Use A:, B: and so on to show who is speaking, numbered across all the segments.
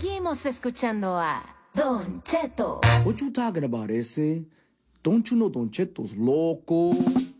A: Seguimos escuchando a Don Cheto.
B: What you talking about, ese? Don't you know Don Cheto's loco?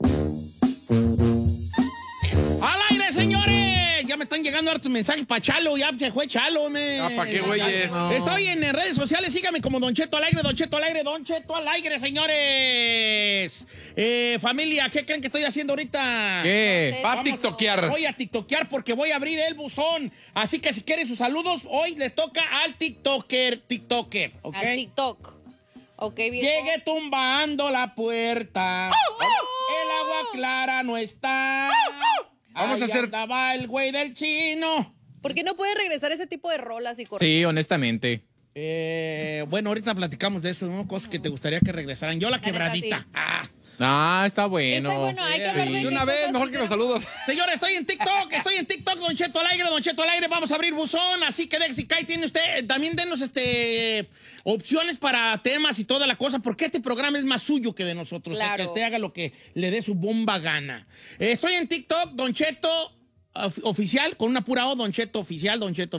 C: ¡Al aire, señores! Ya me están llegando hartos mensajes para Chalo. Ya se fue Chalo,
D: ¿para qué, güeyes?
C: No. Estoy en redes sociales. Síganme como Don Cheto al aire, Don Cheto al aire, Don Cheto al aire, señores. Familia, ¿qué creen que estoy haciendo ahorita?
D: ¿Qué? Va a tiktokear.
C: Voy a tiktokear porque voy a abrir el buzón. Así que si quieren sus saludos, hoy le toca al tiktoker, ¿ok?
E: Al TikTok. Ok, bien.
C: Llegue tumbando la puerta. El agua clara no está.
D: Vamos a hacer.
C: Andaba el güey del chino.
E: ¿Por qué no puede regresar ese tipo de rolas y correr?
F: Sí, honestamente.
C: Bueno, ahorita platicamos de eso, ¿no? Cosas que te gustaría que regresaran. Yo la quebradita.
F: Está bueno.
E: Está bueno, hay que hablar de
D: Y
E: qué
D: una vez,
E: cosas
D: mejor que los
E: queremos.
D: saludos.
C: Señores, estoy en TikTok, Don Cheto al aire, vamos a abrir buzón, así que si cae, tiene usted, también denos opciones para temas y toda la cosa, porque este programa es más suyo que de nosotros,
E: Claro.
C: que usted haga lo que le dé su bomba gana. Estoy en TikTok, Don Cheto oficial, con una pura O, Don Cheto oficial.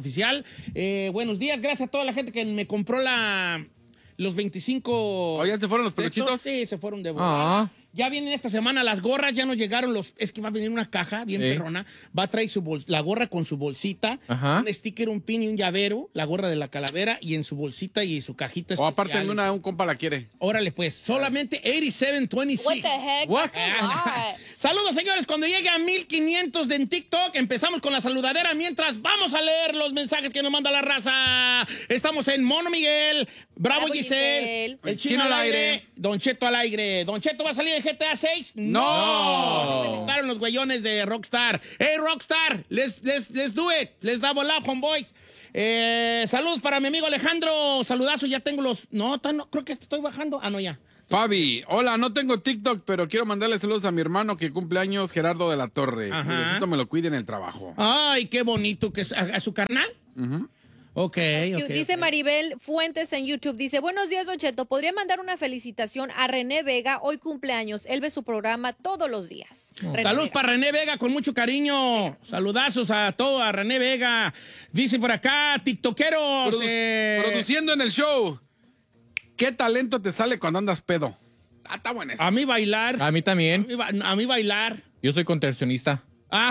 C: Buenos días, gracias a toda la gente que me compró los 25...
D: ¿O ya se fueron los peluchitos?
C: Sí, se fueron de volada.
F: Ah.
C: Ya vienen esta semana las gorras, ya nos llegaron es que va a venir una caja bien perrona, va a traer la gorra con su bolsita,
F: Ajá.
C: un sticker, un pin y un llavero, la gorra de la calavera y en su bolsita y su cajita
D: O
C: especial.
D: aparte un compa la quiere.
C: Órale pues, solamente 8726.
E: What the heck?
C: What?
E: That's a lot.
C: Saludos, señores, cuando llegue a 1500 en TikTok, empezamos con la saludadera, mientras vamos a leer los mensajes que nos manda la raza. Estamos en Mono Miguel, Bravo Giselle, el Chino al aire, Don Cheto al aire. Don Cheto va a salir en GTA 6.
D: ¡No!
C: Me invitaron los güeyones de Rockstar. Hey, Rockstar, let's do it. Let's double up, homeboys. Saludos para mi amigo Alejandro. Saludazos, ya tengo los... No, creo que estoy bajando. Ah, no, ya.
D: Fabi, hola, no tengo TikTok, pero quiero mandarle saludos a mi hermano que cumple años, Gerardo de la Torre.
C: Ajá.
D: Que Diosito me lo cuide en el trabajo.
C: Ay, qué bonito que es. ¿A su carnal? Ok.
E: Dice Maribel Fuentes en YouTube, dice, buenos días, Don Cheto, ¿podría mandar una felicitación a René Vega? Hoy cumpleaños, él ve su programa todos los días. René
C: Saludos
E: Vega.
C: para René Vega, con mucho cariño. Saludazos a todo, a René Vega. Dice por acá, tiktokeros.
D: Produciendo en el show. ¿Qué talento te sale cuando andas pedo? Está bueno eso.
C: A mí bailar.
F: A mí también.
C: A mí bailar.
F: Yo soy contorsionista.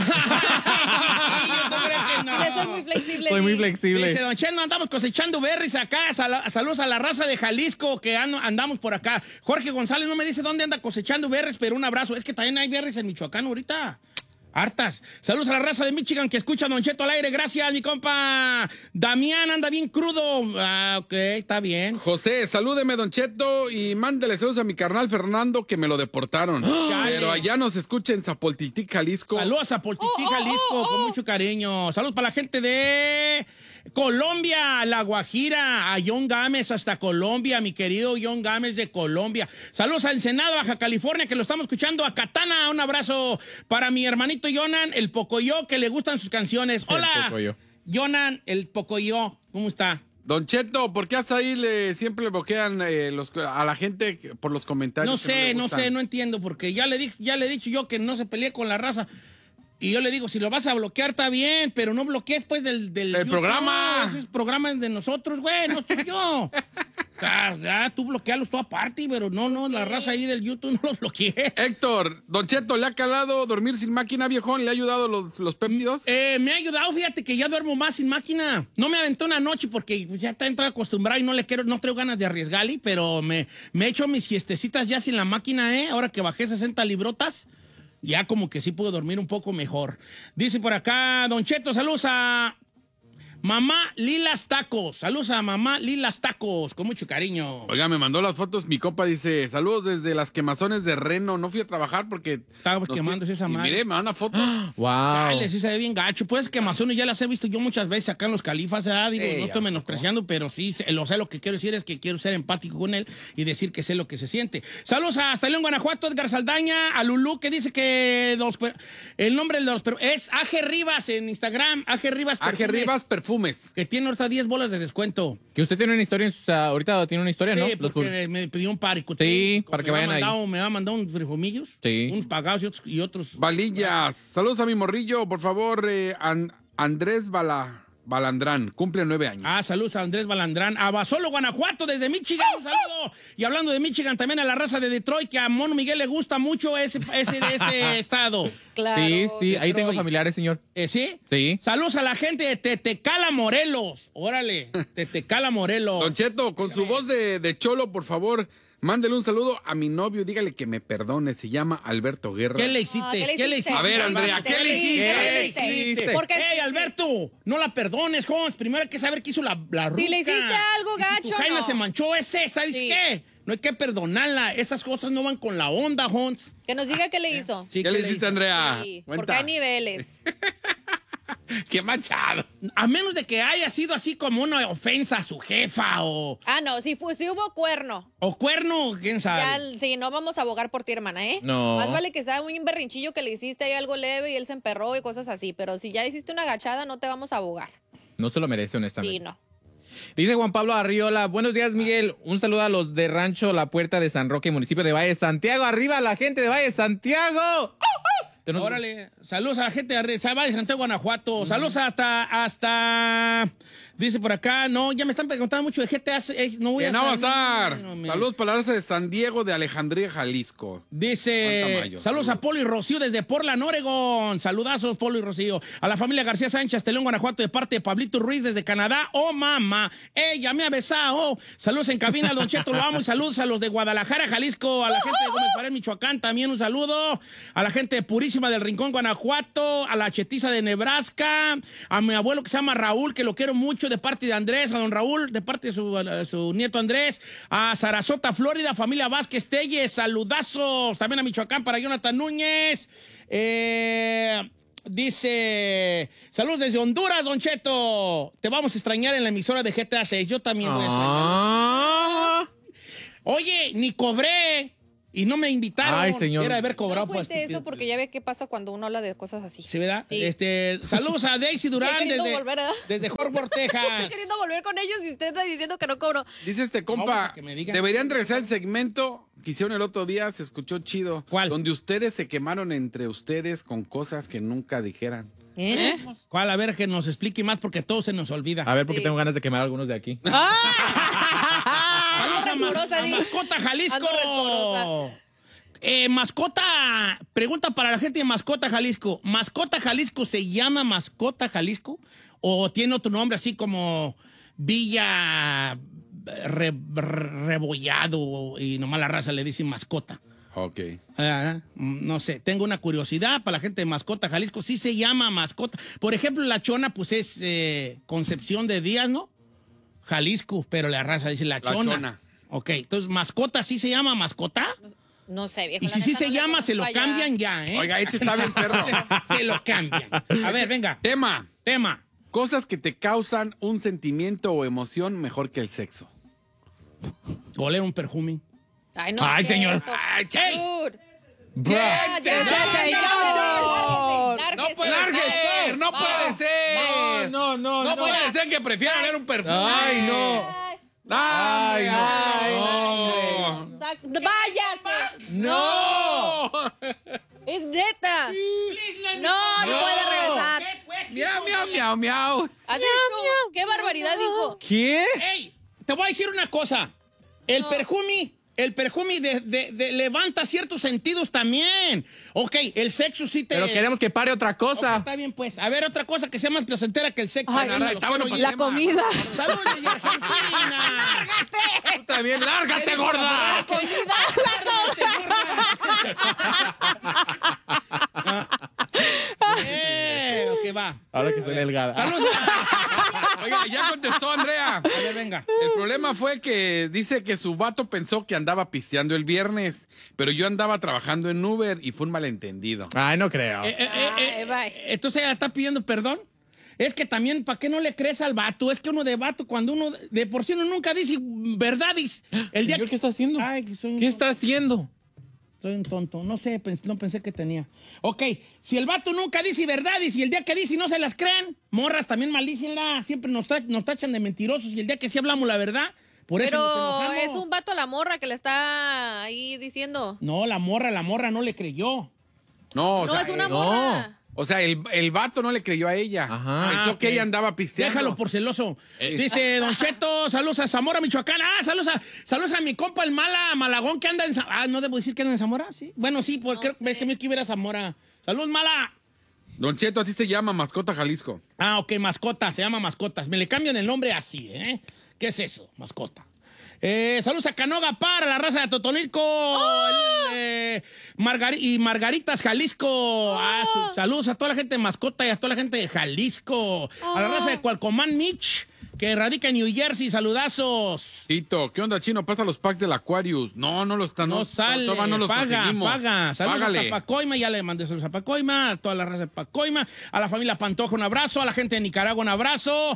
C: Yo no creo que no.
E: Yo soy muy flexible.
F: Soy muy
E: sí.
F: flexible.
C: Dice Don Cheto, andamos cosechando berries acá. Saludos a la raza de Jalisco que andamos por acá. Jorge González no me dice dónde anda cosechando berries, pero un abrazo. Es que también hay berries en Michoacán ahorita. Hartas. Saludos a la raza de Michigan que escucha a Don Cheto al aire. Gracias, mi compa. Damián anda bien crudo. Ok, está bien.
D: José, salúdeme, Don Cheto, y mándele saludos a mi carnal Fernando, que me lo deportaron.
C: Chale.
D: Pero allá nos escucha en Zapoltitic, Jalisco.
C: Saludos a Poltití, Jalisco, con mucho cariño. Saludos para la gente de Colombia, La Guajira, a John Gámez hasta Colombia, mi querido John Gámez de Colombia. Saludos a Ensenada, Baja California, que lo estamos escuchando. A Katana, un abrazo para mi hermanito Jonan, el Pocoyo, que le gustan sus canciones. Hola,
F: El Pocoyo.
C: Jonan, el Pocoyo, ¿cómo está?
D: Don Cheto, ¿por qué hasta ahí siempre le bloquean a la gente por los comentarios?
C: No
D: que le
C: sé,
D: gustan?
C: no entiendo, porque ya le he dicho yo que no se pelee con la raza. Y yo le digo, si lo vas a bloquear, está bien, pero no bloquees, pues, del YouTube.
D: programa.
C: Ese programa es de nosotros, güey, no soy yo. Ya, tú bloquealos tú aparte, pero no, la raza ahí del YouTube no los bloqueé.
D: Héctor, Don Cheto, ¿le ha calado dormir sin máquina, viejón? ¿Le ha ayudado los péptidos?
C: Me ha ayudado, fíjate que ya duermo más sin máquina. No me aventé una noche porque ya estoy acostumbrado y no tengo ganas de arriesgarle, pero me he hecho mis siestecitas ya sin la máquina, ahora que bajé 60 librotas. Ya como que sí puedo dormir un poco mejor. Dice por acá, Don Cheto, saludos a Mamá Lilas Tacos. Saludos a Mamá Lilas Tacos, con mucho cariño.
D: Oiga, me mandó las fotos, mi compa dice, saludos desde las quemazones de Reno. No fui a trabajar porque...
C: Estaba quemándose esa
D: y
C: madre.
D: mire, me manda fotos.
F: Wow.
C: Dale, sí se ve bien gacho. Pues quemazones ya las he visto yo muchas veces acá en los Califas, digo, no estoy menospreciando, pero sí, lo que quiero decir es que quiero ser empático con él y decir que sé lo que se siente. Saludos hasta León, Guanajuato, Edgar Saldaña, a Lulú, que dice que el nombre de los es AG Rivas en Instagram, AG Rivas
D: AG Rivas Perfumes.
C: que tiene ahorita 10 bolas de descuento.
F: Que usted tiene una historia, ahorita tiene una historia, ¿no?
C: Sí, porque me pidió un paricote.
F: Sí, para que vayan ahí.
C: Me va a mandar unos frijomillos,
F: Sí.
C: unos pagados y otros.
D: Valillas. Saludos a mi morrillo, por favor, Andrés Balandrán, cumple 9 años.
C: Ah, saludos a Andrés Balandrán. A Basolo, Guanajuato, desde Michigan, un saludo. Y hablando de Michigan, también a la raza de Detroit, que a Mono Miguel le gusta mucho ese estado.
E: Claro.
F: Sí, ahí
C: Detroit.
F: tengo familiares, señor.
C: ¿Sí?
F: Sí.
C: Saludos a la gente de Tetecala, Morelos. Órale, Tetecala, Morelos.
D: Don Cheto, con su voz de cholo, por favor, mándele un saludo a mi novio, dígale que me perdone, se llama Alberto Guerra.
C: ¿Qué le hiciste? ¿Qué le hiciste?
D: A ver, Andrea, ¿qué le hiciste?
E: Porque
C: ¡Ey, Alberto! No la perdones, Jones. Primero hay que saber qué hizo la ruca.
E: Si le hiciste algo
C: Y si
E: gacho,
C: tu jaina
E: no.
C: se manchó, ¿sabes
E: Sí.
C: qué? No hay que perdonarla. Esas cosas no van con la onda, Jones.
E: que nos diga qué le hizo.
C: Sí,
D: ¿Qué le hiciste,
C: hizo?
D: Andrea?
E: Sí,
D: Cuenta.
E: porque hay niveles.
D: ¡Qué manchado!
C: A menos de que haya sido así como una ofensa a su jefa o
E: No, si hubo cuerno.
C: cuerno, quién sabe.
E: Ya, sí, no vamos a abogar por ti, hermana, ¿eh?
F: No.
E: Más vale que sea un berrinchillo que le hiciste ahí algo leve y él se emperró y cosas así. Pero si ya hiciste una agachada, no te vamos a abogar.
F: No se lo merece, honestamente.
E: Sí, no.
F: Dice Juan Pablo Arriola, buenos días, Miguel. Un saludo a los de Rancho La Puerta de San Roque, municipio de Valle de Santiago. ¡Arriba la gente de Valle de Santiago!
C: Órale, saludos a la gente de Santiago, Guanajuato. Saludos hasta. Dice por acá, no, ya me están preguntando mucho de GTA. No voy
D: Que
C: a
D: no va a
C: saber.
D: estar.
C: No, me-
D: Saludos para la raza de San Diego de Alejandría, Jalisco.
C: Dice,
D: Juan Tamayo,
C: saludos a Polo y Rocío desde Portland, Oregon. Saludazos, Polo y Rocío. A la familia García Sánchez, Telón, Guanajuato, de parte de Pablito Ruiz desde Canadá. ¡Oh, mamá! ¡Ella me ha besado! Saludos en cabina, Don Cheto, lo amo. Y saludos a los de Guadalajara, Jalisco. A la gente de Gómez Farel, Michoacán, también un saludo. A la gente de Purísima del Rincón, Guanajuato. A la chetiza de Nebraska. A mi abuelo que se llama Raúl, que lo quiero mucho, de parte de Andrés. A don Raúl, de parte de su nieto Andrés. A Sarasota, Florida, familia Vázquez Telles. Saludazos. También a Michoacán para Jonathan Núñez. Dice, saludos desde Honduras, Don Cheto. Te vamos a extrañar en la emisora de GTA 6. Yo también voy a extrañar. Oye, ni cobré y no me invitaron.
F: Ay, señor.
C: Era haber cobrado
E: No
C: por
E: cuente
C: estúpido.
E: eso porque ya ve qué pasa cuando uno habla de cosas así.
C: Sí, ¿verdad?
E: Sí.
C: Saludos a Daisy Durán
E: queriendo
C: desde,
E: volver, ¿verdad?
C: desde Fort Worth,
E: Estoy
C: Texas.
E: queriendo volver con ellos y usted está diciendo que no cobro.
D: Dice este
C: No,
D: compa,
C: porque me digan.
D: deberían regresar el segmento que hicieron el otro día, se escuchó chido.
C: ¿Cuál?
D: Donde ustedes se quemaron entre ustedes con cosas que nunca dijeran.
C: ¿Cuál? A ver, que nos explique más porque todo se nos olvida.
F: A ver, porque
E: Sí.
F: tengo ganas de quemar algunos de aquí.
C: Saludos
E: rencorosa,
C: a
E: di.
C: Mascota Jalisco.
E: Ando rencorosa.
C: Mascota, pregunta para la gente de Mascota Jalisco. ¿Mascota Jalisco se llama Mascota Jalisco? ¿O tiene otro nombre así como Villa Rebollado y nomás la raza le dicen Mascota?
D: Ok.
C: No sé, tengo una curiosidad para la gente de Mascota Jalisco. Sí se llama Mascota. Por ejemplo, la Chona, pues es Concepción de Díaz, ¿no? Jalisco, pero la raza dice la Chona.
D: Chona.
C: Ok, entonces, ¿Mascota sí se llama Mascota?
E: No sé, viejo.
C: Y
E: la
C: si sí
E: neta,
C: se
E: no le
C: llama, se lo
E: conozco allá.
C: cambian ya, ¿eh?
D: Oiga, este está bien perro.
C: Se lo cambian. A ver, venga.
D: Tema.
C: Tema.
D: Cosas que te causan un sentimiento o emoción mejor que el sexo.
C: Oler un perfume.
E: Ay, no.
F: Ay,
E: es
F: señor.
E: cierto.
C: Ay, che.
E: Dude.
F: Bruh.
E: Ya,
D: No
E: lárguese.
D: puede ser, no puede ser.
F: No,
D: No puede ser que prefiera ver un perfume.
F: Ay, no.
D: Ay,
F: Ay,
D: no.
E: ¡Váyase!
F: ¡No!
E: ¡Es neta! No, no puede regresar.
D: Miau, miau, miau, miau.
E: Ha dicho, ¡qué barbaridad dijo!
F: ¿Qué?
C: Ey, te voy a decir una cosa. El perfume levanta ciertos sentidos también. Ok, el sexo sí te...
F: Pero queremos que pare otra
C: Ok,
F: cosa.
C: está bien, pues. A ver, otra cosa que sea más placentera que el sexo.
E: Ay,
C: Nada,
D: está bueno para
E: La comida.
C: ¡Saludos desde Argentina!
F: Tú también, lárgate, gorda.
C: Ok, va.
F: Ahora que soy delgada.
C: Saludos.
D: Oiga, ya contestó Andrea.
C: A ver, venga.
D: El problema fue que dice que su vato pensó que andaba pisteando el viernes, pero yo andaba trabajando en Uber y fue un malentendido.
F: Ay, no creo.
C: Entonces ella está pidiendo perdón. Es que también, ¿para qué no le crees al vato? Es que uno de vato, cuando uno, de por sí uno nunca dice verdades. El día
F: Señor, ¿qué está haciendo?
C: Ay, soy un
F: ¿Qué
C: tonto.
F: está haciendo?
C: Soy un tonto. No sé, no pensé que tenía. Ok, si el vato nunca dice verdades y el día que dice no se las creen, morras también maldícenla. Siempre nos tachan de mentirosos y el día que sí hablamos la verdad, por eso nos
E: Pero
C: enojamos.
E: es un vato a la morra que le está ahí diciendo.
C: No, la morra no le creyó.
D: No, o
E: No,
D: sea,
E: es una
F: no.
E: morra.
D: O sea, el vato no le creyó a ella.
F: Ajá.
D: Pensó que
C: ok.
D: ella andaba pisteando.
C: Déjalo por celoso. Dice Don Cheto, saludos a Zamora, Michoacán. Saludos a mi compa el Malagón que anda en Zamora. No debo decir que anda en Zamora, ¿sí? Bueno, sí, porque ves que me quiero ir a Zamora. Saludos, Mala.
D: Don Cheto, así se llama Mascota Jalisco.
C: Ok, mascota, se llama Mascotas. Me le cambian el nombre así, ¿eh? ¿Qué es eso? Mascota. Saludos a Canoga para la raza de Totonilco y Margaritas, Jalisco. Saludos a toda la gente de Mascota y a toda la gente de Jalisco. A la raza de Cualcomán, Mitch, que radica en New Jersey. Saludazos.
D: Tito, ¿qué onda, Chino? Pasa los packs del Aquarius. No los están.
C: No sale,
D: todavía no los
C: paga. Saludos
D: Págale.
C: a Pacoima, ya le mandé saludos a Pacoima, a toda la raza de Pacoima, a la familia Pantoja un abrazo, a la gente de Nicaragua un abrazo.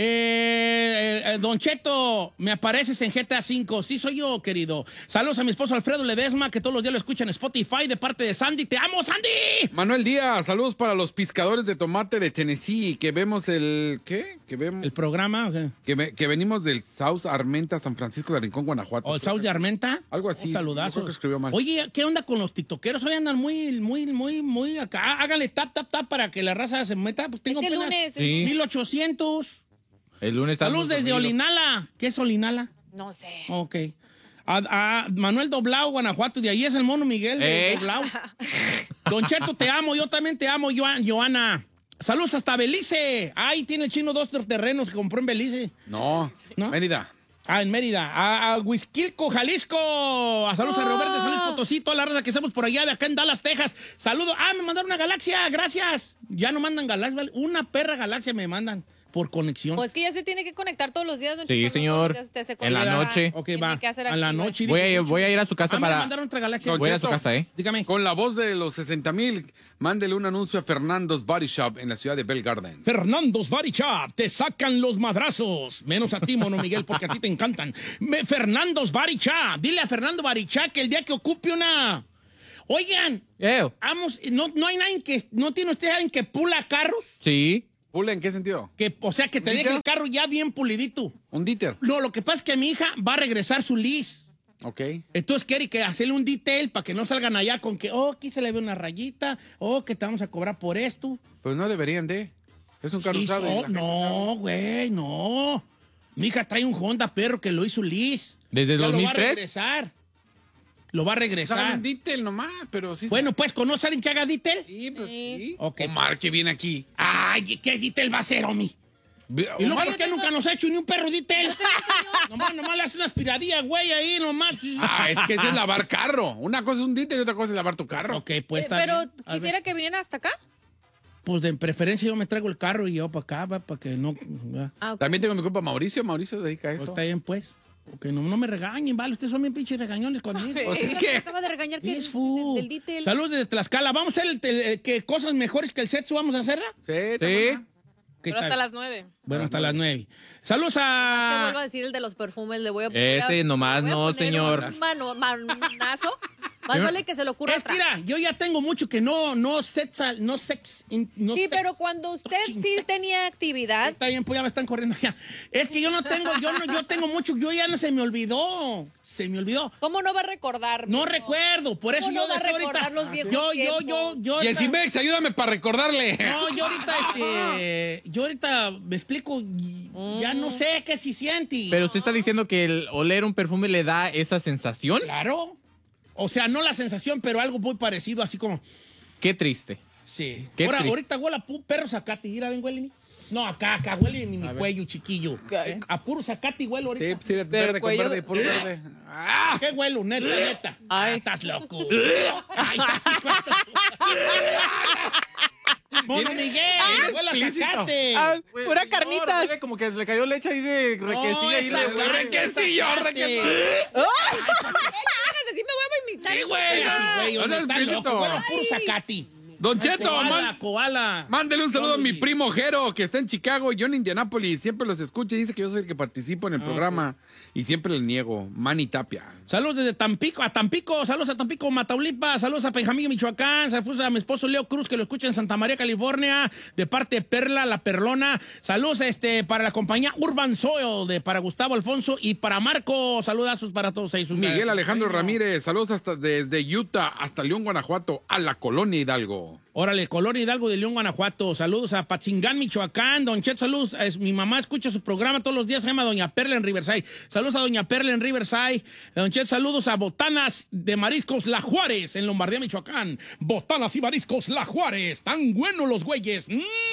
C: Don Cheto, me apareces en GTA V. Sí, soy yo, querido. Saludos a mi esposo Alfredo Ledesma, que todos los días lo escuchan en Spotify, de parte de Sandy. ¡Te amo, Sandy!
D: Manuel Díaz, saludos para los pescadores de tomate de Tennessee, que vemos ¿qué? Que vemos...
C: ¿El programa?
D: Que venimos del South Armenta, San Francisco de Rincón, Guanajuato.
C: ¿O el South de Armenta?
D: Algo así.
C: Un saludazo.
D: Yo creo que escribió mal.
C: Oye, ¿qué onda con los tiktokeros? Hoy andan muy acá. Háganle tap para que la raza se meta. Pues tengo
E: Es que el
C: apenas
E: lunes.
F: Sí.
C: 1800.
F: El lunes está
C: Salud desde Olinala. ¿Qué es Olinala?
E: No sé.
C: Ok. A Manuel Doblao, Guanajuato. De ahí es el mono Miguel de Doblao. Don Cheto, te amo. Yo también te amo, Joana. Saludos hasta Belice. Ahí tiene el chino 2 terrenos que compró en Belice.
D: No, Mérida.
C: En Mérida. A Huizquilco, Jalisco. Saludos a Roberto de San Luis Potosí, toda la raza que estamos por allá, de acá en Dallas, Texas. Saludos. Me mandaron una galaxia. Gracias. Ya no mandan galaxias, ¿vale? Una perra galaxia me mandan por conexión.
E: Pues que ya se tiene que conectar todos los días, don
F: Sí,
E: Cheto,
F: señor.
E: todos los días usted se
F: En la
E: conecta.
F: noche.
C: Ok,
E: Tiene
C: va.
E: que hacer
C: A la
E: activo.
C: noche.
F: Voy a ir a su casa
C: Me
F: para...
C: mandaron otra galaxia.
D: Don
F: Voy a su
D: Cheto.
F: casa, ¿eh?
C: Dígame.
D: Con la voz de los 60,000, mándele un anuncio a Fernando's Body Shop en la ciudad de Bell Garden.
C: Fernando's Body Shop, te sacan los madrazos. Menos a ti, Mono Miguel, porque a ti te encantan. Fernando's Body Shop. Dile a Fernando Body Shop que el día que ocupe una... Oigan, vamos, no hay nadie que... ¿No tiene usted alguien que pula carros?
F: Sí.
D: ¿Pula en qué sentido?
C: O sea, que te deje el carro ya bien pulidito.
D: Un díter.
C: No, lo que pasa es que mi hija va a regresar su lease.
D: Ok.
C: Entonces quiere que hacerle un detail para que no salgan allá con que, aquí se le ve una rayita, que te vamos a cobrar por esto.
D: Pues no deberían de. Es un carro
C: Sí,
D: usado. y la gente
C: no, güey, no. Mi hija trae un Honda perro que lo hizo lease.
F: ¿Desde
C: Ya
F: 2003?
C: Lo va a
D: sabe
C: regresar.
D: un díter nomás, pero sí.
C: Bueno, pues, ¿conoce a alguien que haga detail?
D: Sí, pues sí.
C: Ok.
D: Omar, que viene aquí.
C: Ay, ¿qué detail va a hacer, Omi? ¿Y no por qué nunca nos ha hecho ni un perro detail? Nomás le hace una aspiradilla, güey, ahí nomás.
D: Es que eso es lavar carro. Una cosa es un díter y otra cosa es lavar tu carro.
C: Ok, pues está
E: Pero
C: bien. A ver.
E: quisiera que vinieran hasta acá.
C: Pues de preferencia yo me traigo el carro y yo para acá, para que no... ya.
E: Ok.
D: También tengo mi compa Mauricio. Mauricio se dedica a
C: Pues
D: eso.
C: está bien, pues. Ok, no me regañen, ¿vale? Ustedes son bien pinches regañones conmigo.
D: Pues es
E: Ella
D: que-
E: me acaba de regañar que
C: Es full.
E: del detail.
C: Saludos desde Tlaxcala. ¿Vamos a hacer ¿qué cosas mejores que el sexo vamos a hacerla?
D: Sí,
F: Sí.
C: ¿Qué
G: Pero
C: tal?
G: hasta las 9.
C: Bueno, hasta las 9. Saludos
E: Te vuelvo a
C: a...
E: decir el de los perfumes, le voy a
F: Ese nomás
E: le voy a
F: no,
E: poner
F: señor.
E: un manazo. Más vale que se lo ocurra
C: Es que mira, yo ya tengo mucho que no sex.
E: Sí, pero cuando usted sí tenía actividad,
C: Está bien, pues ya me están corriendo ya. Es que yo tengo mucho, yo ya no se me olvidó. Se me olvidó.
E: ¿cómo no va a recordar?
C: No
E: mijo?
C: recuerdo, por eso
E: ¿Cómo
C: yo
E: no va a
C: ahorita...
E: recordar los viejos
C: Yo...
D: Y
C: ahorita-
D: el Cimex, ayúdame para recordarle.
C: No, yo ahorita me explico, y ya no sé qué se siente.
F: Pero usted está diciendo que el oler un perfume le da esa sensación.
C: Claro. O sea, no la sensación, pero algo muy parecido, así como...
F: Qué triste.
C: Sí.
F: Qué
C: Ahora,
F: triste.
C: ahorita huele a perro zacate. Mira, ven, huele. No, acá, huele en mi cuello, chiquillo. A puro zacate huele
D: Sí,
C: ahorita.
D: sí,
G: Pero
D: verde
G: el
D: con
G: cuello-
D: verde, puro verde. ¡Ah!
C: ¿Qué huelo? Neta.
G: Ay.
C: Estás loco. Ay, Mono Miguel, huele a
D: explícito.
C: zacate.
G: Ah, pura carnitas.
F: Mire, como que le cayó leche ahí de requesilla.
C: esa
F: ahí
C: güey,
D: requesillo,
C: zacate.
E: Sí me voy a vomitar.
C: Sí, güey.
D: No seas
C: Está
D: explícito.
C: loco. Huele a puro zacate.
D: Don Cheto,
C: Koala.
D: mándele un saludo a mi primo Jero, que está en Chicago, yo en Indianápolis. Siempre los escucha y dice que yo soy el que participo en el programa. Y siempre le niego. Manny Tapia.
C: Saludos desde Tampico, saludos a Tampico, Mataulipas, saludos a Penjamillo, Michoacán, saludos a mi esposo Leo Cruz, que lo escucha en Santa María, California, de parte de Perla, la Perlona, saludos para la compañía Urban Soil, para Gustavo Alfonso y para Marco, saludazos para todos ellos.
D: Miguel Alejandro Ramírez, saludos desde Utah hasta León, Guanajuato, a la Colonia Hidalgo. Hidalgo.
C: Órale, Colonia Hidalgo de León, Guanajuato. Saludos a Patzingán, Michoacán. Don Chet, saludos. Mi mamá escucha su programa todos los días, se llama Doña Perla en Riverside. Saludos a Doña Perla en Riverside. Don Chet, saludos a Botanas de Mariscos La Juárez en Lombardía, Michoacán. Botanas y Mariscos La Juárez. Tan buenos los güeyes.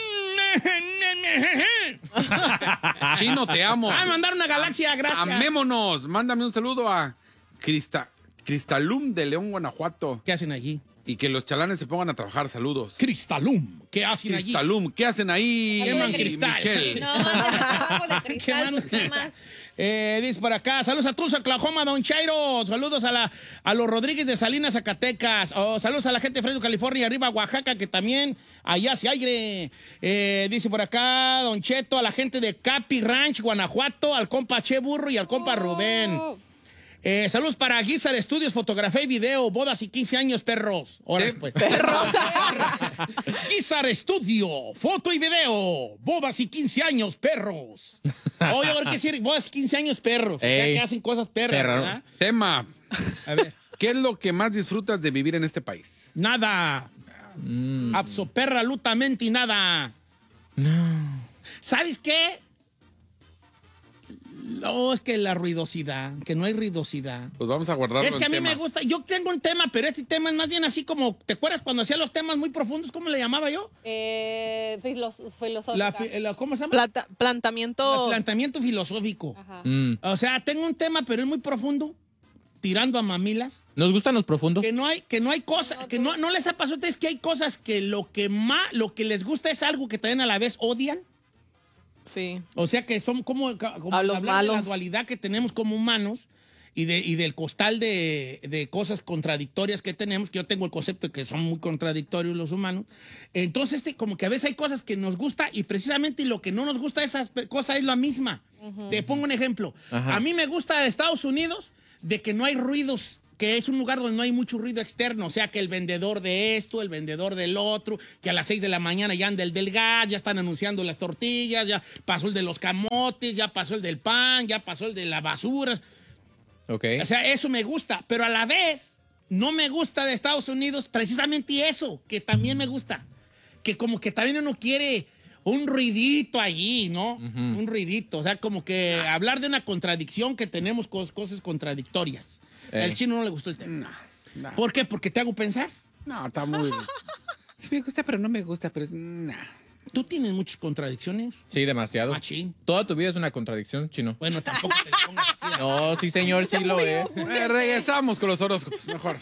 D: Chino, te amo.
C: Mandar una galaxia, gracias.
D: Amémonos. Mándame un saludo a Cristalum de León, Guanajuato.
C: ¿Qué hacen allí?
D: Y que los chalanes se pongan a trabajar. Saludos.
C: Cristalum, ¿qué hacen allí?
D: Cristalum, ¿qué hacen ahí?
C: Queman cristal.
D: Michelle?
E: No, trabajo de cristal,
C: Quemando-
E: pues, ¿qué más?
C: Dice por acá, saludos a Tulsa, Oklahoma, Don Chairo. Saludos a los Rodríguez de Salinas, Zacatecas. Saludos a la gente de Fresno, California, arriba Oaxaca, que también allá hace aire. Dice por acá, Don Cheto, a la gente de Capi Ranch, Guanajuato, al compa Che Burro y al compa Rubén. Saludos para Guizar Estudios, Fotografía y Video, bodas y 15 años, perros. Ahora, pues.
G: Perros.
C: Guizar Estudio, foto y video, bodas y 15 años, perros. Oye, ahora qué decir, bodas y 15 años, perros. O sea,
F: Ey.
C: que hacen cosas perras,
F: Perro.
C: ¿verdad?
D: Tema.
C: A ver.
D: ¿Qué es lo que más disfrutas de vivir en este país?
C: Nada. Absolutamente nada. No. ¿Sabes qué? No, es que la ruidosidad, que no hay ruidosidad.
D: Pues vamos a guardarlo
C: Es que a mí
D: en
C: me
D: temas.
C: gusta, yo tengo un tema, pero este tema es más bien así como, ¿te acuerdas cuando hacía los temas muy profundos? ¿Cómo le llamaba yo?
E: Filosófica.
C: ¿Cómo se llama?
G: Planteamiento.
C: Planteamiento filosófico.
E: Ajá.
C: O sea, tengo un tema, pero es muy profundo, tirando a mamilas.
F: ¿Nos gustan los profundos?
C: Que no hay cosas, que no les ha pasado a ustedes que hay cosas que lo que les gusta es algo que también a la vez odian.
G: Sí.
C: O sea que son como
G: A los
C: hablar de
G: malos.
C: la dualidad que tenemos como humanos y del costal de cosas contradictorias que tenemos, que yo tengo el concepto de que son muy contradictorios los humanos. Entonces, como que a veces hay cosas que nos gusta y precisamente lo que no nos gusta de esas cosas es la misma. Te pongo un ejemplo.
F: Ajá.
C: A mí me gusta de Estados Unidos de que no hay ruidos, que es un lugar donde no hay mucho ruido externo, o sea, que el vendedor de esto, el vendedor del otro, que a las 6 de la mañana ya anda el del gas, ya están anunciando las tortillas, ya pasó el de los camotes, ya pasó el del pan, ya pasó el de la basura.
F: Ok.
C: O sea, eso me gusta, pero a la vez no me gusta de Estados Unidos precisamente eso, que también me gusta, que como que también uno quiere un ruidito allí, ¿no? Un ruidito, o sea, como que hablar de una contradicción que tenemos cosas contradictorias. El chino no le gustó el tema.
D: No.
C: ¿Por qué? Porque te hago pensar.
D: No, está muy... Sí me gusta, pero no me gusta, pero es... Nah.
C: Tú tienes muchas contradicciones.
F: Sí, demasiado.
C: Machín.
F: Toda tu vida es una contradicción, Chino.
C: Bueno, tampoco te le pongas así.
F: No, sí, señor, sí lo es.
D: Regresamos con los horóscopos, mejor.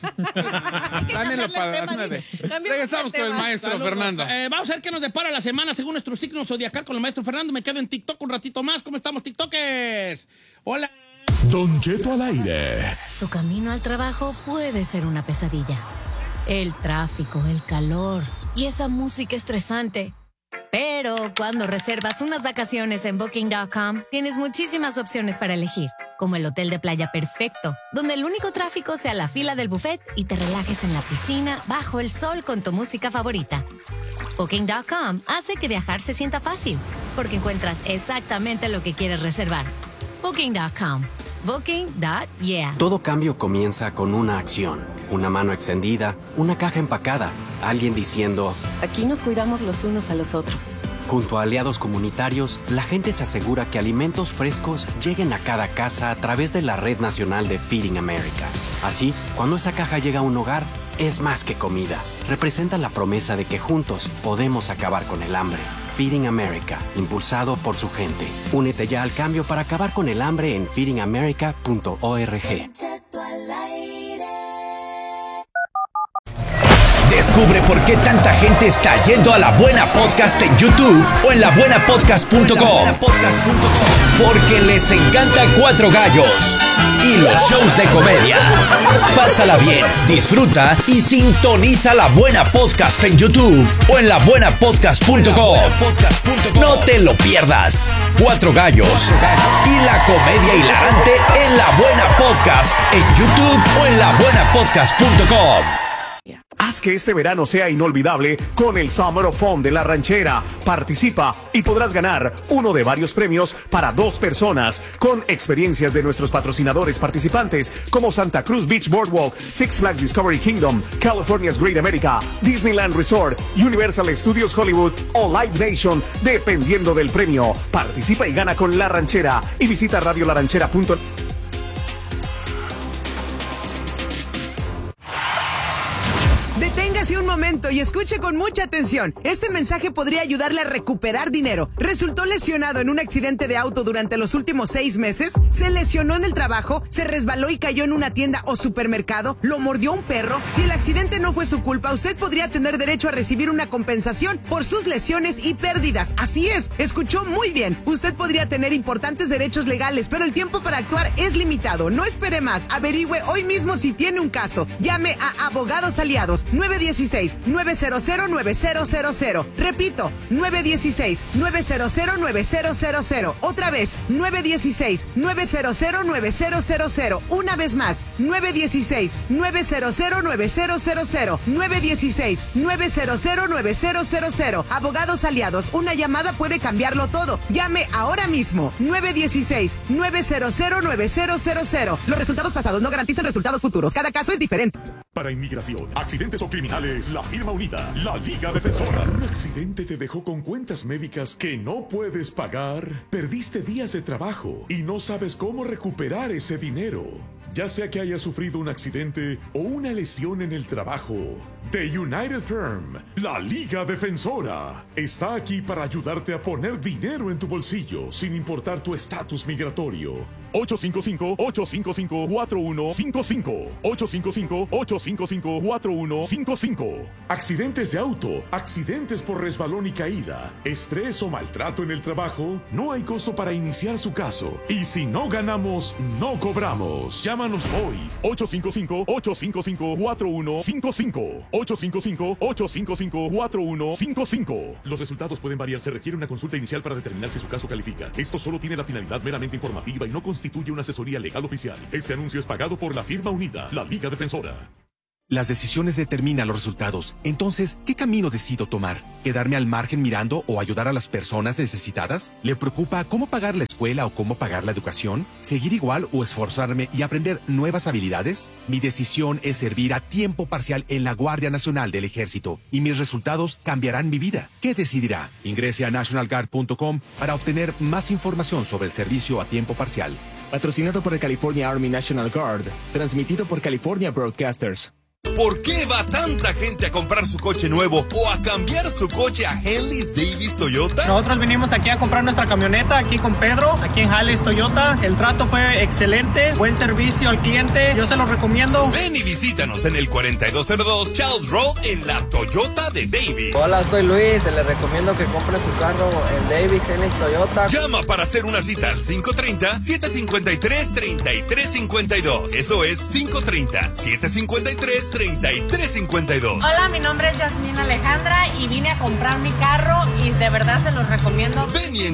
D: Dámelo para las 9. Regresamos con el maestro
C: Saludos.
D: Fernando.
C: Vamos a ver qué nos depara la semana según nuestro signo zodiacal con el maestro Fernando. Me quedo en TikTok un ratito más. ¿Cómo estamos, TikTokers? Hola.
H: Don Cheto al aire.
A: Tu camino al trabajo puede ser una pesadilla. El tráfico, el calor y esa música estresante. Pero cuando reservas unas vacaciones en Booking.com, tienes muchísimas opciones para elegir, como el hotel de playa perfecto, donde el único tráfico sea la fila del buffet y te relajes en la piscina bajo el sol con tu música favorita. Booking.com hace que viajar se sienta fácil, porque encuentras exactamente lo que quieres reservar. Booking.com. Booking.yeah.
I: Todo cambio comienza con una acción. Una mano extendida, una caja empacada, alguien diciendo...
J: Aquí nos cuidamos los unos a los otros.
I: Junto a aliados comunitarios, la gente se asegura que alimentos frescos lleguen a cada casa a través de la Red Nacional de Feeding America. Así, cuando esa caja llega a un hogar, es más que comida. Representa la promesa de que juntos podemos acabar con el hambre. Feeding America, impulsado por su gente. Únete ya al cambio para acabar con el hambre en feedingamerica.org.
H: Descubre por qué tanta gente está yendo a La Buena Podcast en YouTube o en labuenapodcast.com. Porque les encanta Cuatro Gallos y los shows de comedia. Pásala bien, disfruta y sintoniza La Buena Podcast en YouTube o en labuenapodcast.com. No te lo pierdas. Cuatro Gallos y la comedia hilarante en La Buena Podcast en YouTube o en labuenapodcast.com.
K: Haz que este verano sea inolvidable con el Summer of Fun de La Ranchera. Participa y podrás ganar uno de varios premios para 2 personas con experiencias de nuestros patrocinadores participantes como Santa Cruz Beach Boardwalk, Six Flags Discovery Kingdom, California's Great America, Disneyland Resort, Universal Studios Hollywood o Live Nation, dependiendo del premio. Participa y gana con La Ranchera y visita radiolaranchera.net.
L: Deténgase un momento y escuche con mucha atención. Este mensaje podría ayudarle a recuperar dinero. ¿Resultó lesionado en un accidente de auto durante los últimos 6 meses? ¿Se lesionó en el trabajo? ¿Se resbaló y cayó en una tienda o supermercado? ¿Lo mordió un perro? Si el accidente no fue su culpa, usted podría tener derecho a recibir una compensación por sus lesiones y pérdidas. Así es, escuchó muy bien. Usted podría tener importantes derechos legales, pero el tiempo para actuar es limitado. No espere más. Averigüe hoy mismo si tiene un caso. Llame a Abogados Aliados 916-900-9000. Repito, 916-900-9000. Otra vez, 916-900-9000. Una vez más, 916-900-9000. 916-900-9000. Abogados Aliados, una llamada puede cambiarlo todo. Llame ahora mismo, 916-900-9000. Los resultados pasados no garantizan resultados futuros. Cada caso es diferente.
M: Para inmigración, accidentes o criminales, la firma unida, la Liga Defensora. ¿Un accidente te dejó con cuentas médicas que no puedes pagar? ¿Perdiste días de trabajo y no sabes cómo recuperar ese dinero? Ya sea que hayas sufrido un accidente o una lesión en el trabajo, The United Firm, la Liga Defensora, está aquí para ayudarte a poner dinero en tu bolsillo sin importar tu estatus migratorio. 855-855-4155. 855-855-4155. Accidentes de auto, accidentes por resbalón y caída, estrés o maltrato en el trabajo, no hay costo para iniciar su caso. Y si no ganamos, no cobramos. Llámanos hoy. 855-855-4155. 855-855-4155. Los resultados pueden variar. Se requiere una consulta inicial para determinar si su caso califica. Esto solo tiene la finalidad meramente informativa y no constituye una asesoría legal oficial. Este anuncio es pagado por la firma unida, la Liga Defensora.
N: Las decisiones determinan los resultados. Entonces, ¿qué camino decido tomar? ¿Quedarme al margen mirando o ayudar a las personas necesitadas? ¿Le preocupa cómo pagar la escuela o cómo pagar la educación? ¿Seguir igual o esforzarme y aprender nuevas habilidades? Mi decisión es servir a tiempo parcial en la Guardia Nacional del Ejército y mis resultados cambiarán mi vida. ¿Qué decidirá? Ingrese a nationalguard.com para obtener más información sobre el servicio a tiempo parcial.
O: Patrocinado por el California Army National Guard. Transmitido por California Broadcasters.
P: ¿Por qué va tanta gente a comprar su coche nuevo o a cambiar su coche a Henley's Davis Toyota?
Q: Nosotros vinimos aquí a comprar nuestra camioneta aquí con Pedro, aquí en Henley's Toyota. El trato fue excelente, buen servicio al cliente, yo se lo recomiendo.
P: Ven y visítanos en el 4202 Charles Road en la Toyota de Davis.
R: Hola, soy Luis, le recomiendo que compre su carro en Davis Henley's Toyota.
P: Llama para hacer una cita al 530-753-3352. Eso es 530-753-3352.
S: Hola, mi nombre es Yasmín Alejandra y vine a comprar mi carro y de verdad se los recomiendo.
P: Ven y